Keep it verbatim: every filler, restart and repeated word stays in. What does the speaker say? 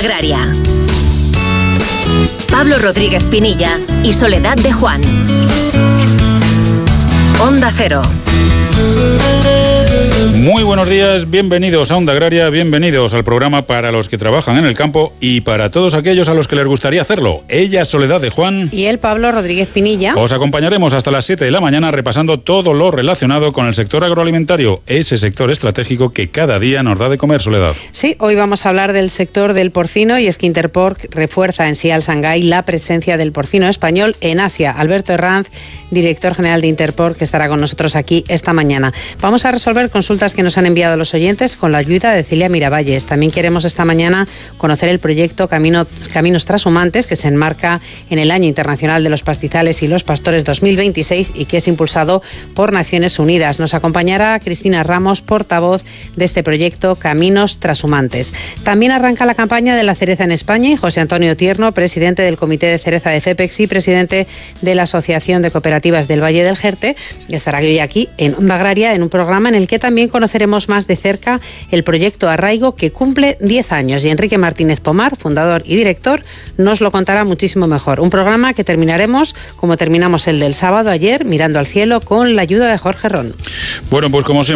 Agraria. Pablo Rodríguez Pinilla y Soledad de Juan. Onda Cero. Muy buenos días, bienvenidos a Onda Agraria, bienvenidos al programa para los que trabajan en el campo y para todos aquellos a los que les gustaría hacerlo. Ella es Soledad de Juan. Y él, Pablo Rodríguez Pinilla. Os acompañaremos hasta las siete de la mañana repasando todo lo relacionado con el sector agroalimentario, ese sector estratégico que cada día nos da de comer, Soledad. Sí, hoy vamos a hablar del sector del porcino y es que Interporc refuerza en Sial Shanghái la presencia del porcino español en Asia. Alberto Herranz, director general de Interporc, que estará con nosotros aquí esta mañana. Vamos a resolver consultas que nos han enviado los oyentes con la ayuda de Celia Miravalles. También queremos esta mañana conocer el proyecto Camino, Caminos Trashumantes, que se enmarca en el Año Internacional de los Pastizales y los Pastores dos mil veintiséis y que es impulsado por Naciones Unidas. Nos acompañará Cristina Ramos, portavoz de este proyecto Caminos Trashumantes. También arranca la campaña de la cereza en España y José Antonio Tierno, presidente del Comité de Cereza de FEPEX y presidente de la Asociación de Cooperativas del Valle del Jerte, estará hoy aquí en Onda Agraria en un programa en el que también conoceremos más de cerca el proyecto Arraigo, que cumple diez años, y Enrique Martínez Pomar, fundador y director, nos lo contará muchísimo mejor. Un programa que terminaremos como terminamos el del sábado ayer, mirando al cielo con la ayuda de Jorge Ron. Bueno, pues como siempre